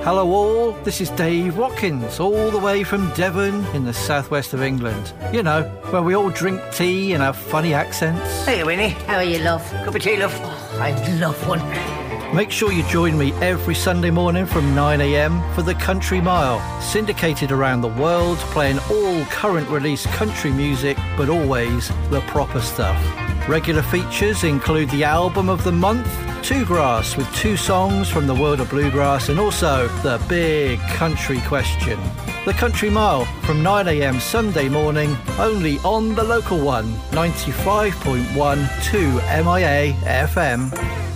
Hello all, this is Dave Watkins, all the way from Devon in the southwest of England. You know, where we all drink tea and have funny accents. Hey Winnie, How are you, love? cup of tea, love. Oh, I love one. Make sure you join me every Sunday morning from 9 a.m. for the Country Mile, syndicated around the world, playing all current release country music, but always the proper stuff. Regular features include the album of the month, Two Grass with 2 songs from the world of bluegrass, and also the big country question. The Country Mile from 9 a.m. Sunday morning, only on the local one, 95.1 2 MIA FM.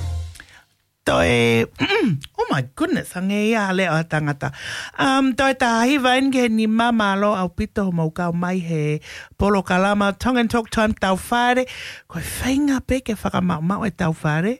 Toi, oh my goodness, hange ia leo tangata. Toi tahi vain ke ni mamalo au pito mo kau mai he polo kalama tongue and talk time tau whare. Koe whainga pe ke whakamau e tau whare.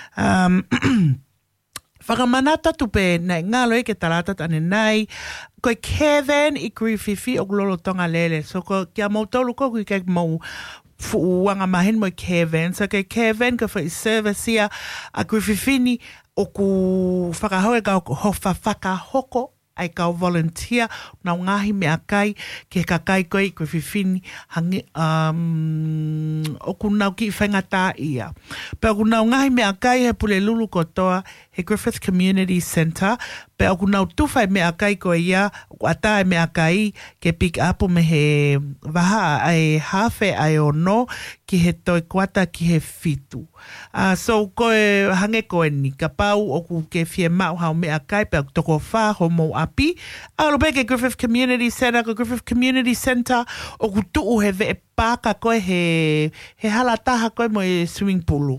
Whakamanata tupe nei ngalo ke talata tane nei. Koe Kevin I Grififi o glolo tonga lele. So ko kia mau tolu ko kui ke mau fuuanga mahen mo Kevin. So ke Kevin ka whai service ia a Griffithini o ku whakahoe ka whakahoko ai ka volunteer na ngahi mea kai ke ka kai koe Griffithini hangi o ku nau ki whangata ia. Pe o ku nau ngahi mea kai he pule lulu kotoa he Griffith Community Centre. Pe o ku nau tuwhai mea kai koe ia o atae mea kai ke pick up me he waha ai hawhe ai o no ki he toi kuata ki he fitu. So koe hange koe ni ka pau o ku ke fie mau hao mea kai pe o toko wha ho mo api. Alo pe ke Griffith Community Centre, ko Griffith Community Centre o ku tuu he ve e pāka koe he halataha koe mo e swimming poolu.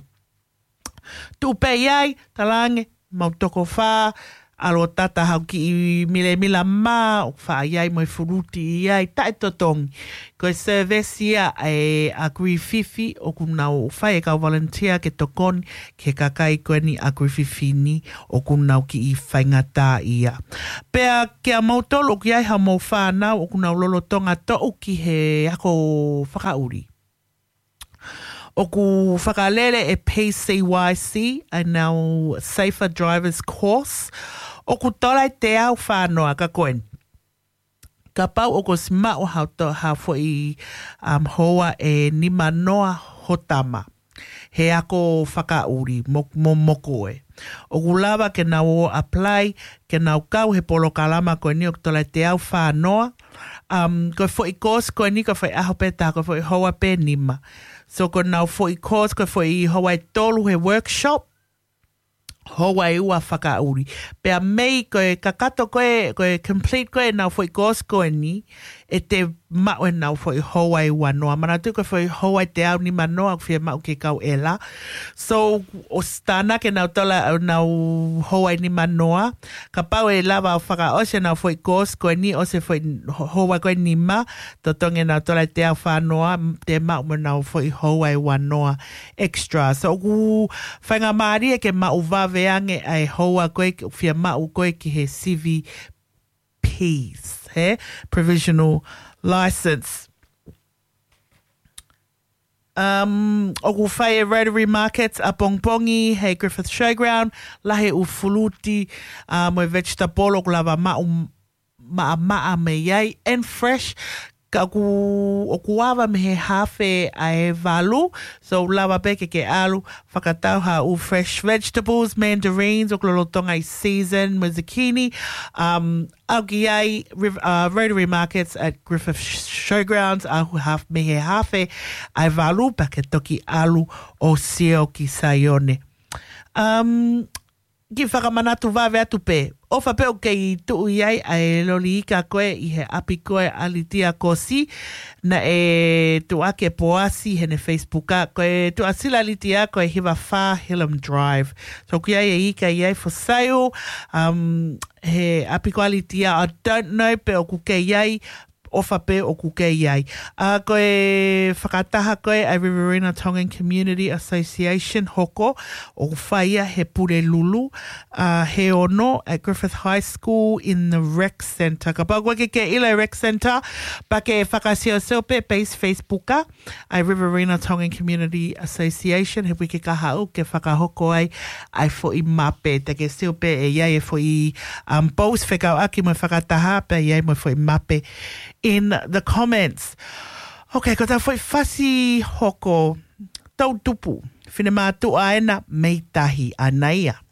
Tu pe iai, talange, mau toko wha, alo tata hau ki I mila ma, o wha iai mo e furuti iai, tae totongi. Koe service ia a Grififi, o kunau whai e kau volunteer ke tokoni, ke kakai koe ni a Grififini, o kunau ki I whaingata ia. Pea kia mautolo ki ai hau mau whanau, o kunau lolo tonga to'u ki he ako whakauri. O ku whakalele e PCYC, a now Safer Drivers Course. O ku tolai te au whanoa ka koen. Ka pau o ko sima o hau fo I hoa e ni manoa hotama. He ako whakauri, moko e. O ku lava ke nau apply, ke nau kau he polo kalama koe ni o tolai te au whanoa. Koe fo I course koe ni koe fo I aho peta, koe fo I hoa pe nima. So ko nau fo I course ko fo I hoa I tolu he workshop hoa I ua whakauri. Pea mei koe kakato koe complete koe nau fo I course koe ni e te mau e nau fo I hoa I wanoa. Mana tu ko fo I hoa I te au ni manoa fia mau ke kau ela. So o stana ke nau tola nau hoa I ni manoa. Ka pau e lava o whaka ose nau fo I course koe ni ose fo I hoa koe ni ma. Totonge nau tola te au whanoa te mau mo nau fo I hoa I wanoa extra. So ku whainga maari e ke mau waweange ai hoa koe fia mau koe ki he CVPs. He? Provisional license. O whai e Rotary Markets a Pongpongi, hei Griffith Showground, lahe u fuluti, mo vegetable o lava maa me iai, and fresh, ka o kuava me he hawhe a valu, so lava peke ke alu, whakatau ha u fresh vegetables, mandarins, o klolotonga I season, mo zucchini, auki ai Rotary Markets at Griffith Showgrounds, ahu haf me he hawhe a valu, pake toki alu o sio ki Sayone. Ki whakamanatu wawe atu pe. O whapeo kei tuu iai a loli ika koe I he api koe alitia kosi na e tuake poasi hene Facebooka koe tuasila alitia koe hiwa wha Hillam Drive. So ki ai e ika iai for sale. He api koe alitia I don't know pe o kuke iai ofa pe o kuke iai. Koe whakataha koe a Riverina Tongan Community Association hoko o whaia he pure lulu he ono at Griffith High School in the Rec Centre. Ka pākua ke ila Rec Centre pa ke whakasio sope base Facebooka a Riverina Tongan Community Association he wiki ka hau ke whakahoko ai fo I mape te ke sope e iai e fo I post whekau aki mo whakataha pe iai mo fo I mape in the comments. Okay, ko ta foi fasi hoko tau tupu. Whine mātua aena meitahi anaia.